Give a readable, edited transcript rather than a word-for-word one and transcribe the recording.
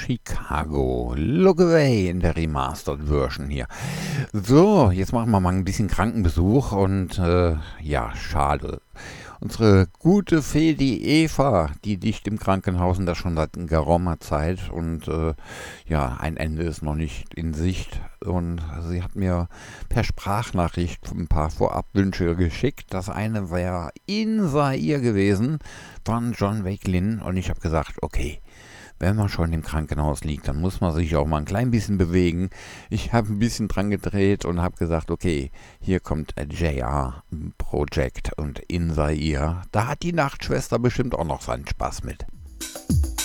Chicago. Look Away in der Remastered Version hier. So, jetzt machen wir mal ein bisschen Krankenbesuch und ja, schade. Unsere gute Fee, die Eva, die liegt im Krankenhaus und das schon seit geraumer Zeit und ja, ein Ende ist noch nicht in Sicht und sie hat mir per Sprachnachricht ein paar Vorabwünsche geschickt. Das eine wäre In Zaire gewesen von John Wakelin und ich habe gesagt, okay, wenn man schon im Krankenhaus liegt, dann muss man sich auch mal ein klein bisschen bewegen. Ich habe ein bisschen dran gedreht und habe gesagt, okay, hier kommt JR Project und In Zaire. Da hat die Nachtschwester bestimmt auch noch seinen Spaß mit.